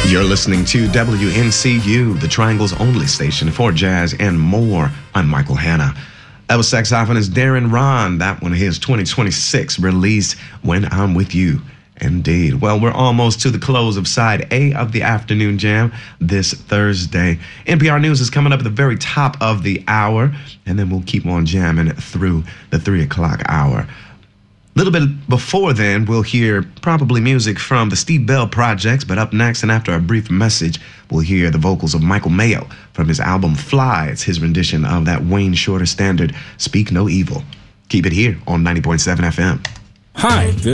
You're listening to WNCU, the Triangle's only station for jazz and more. I'm Michael Hanna. That was saxophonist Darren Ron. That one, his 2026 release, When I'm With You. Indeed. Well, we're almost to the close of side A of the Afternoon Jam this Thursday. NPR News is coming up at the very top of the hour, and then we'll keep on jamming through the 3 o'clock hour. A little bit before then, we'll hear probably music from the Steve Bell Projects, but up next and after a brief message, we'll hear the vocals of Michael Mayo from his album Fly. It's his rendition of that Wayne Shorter standard, Speak No Evil. Keep it here on 90.7 FM. Hi.